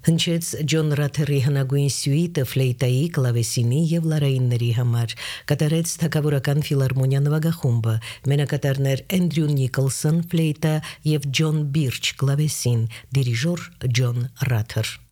Հնչեց Ջոն Ռաթերի հնագույն սյուիտը ֆլեյտայի, կլավեսինի եւ լարայինների համար, կատարեց Թագավորական ֆիլհարմոնիա նվագախումբը, մենակատարներ Էնդրյու Նիկոլսոն ֆլեյտա եւ Ջոն Բիրչ կլավեսին, դիրիժոր Ջոն Ռաթեր։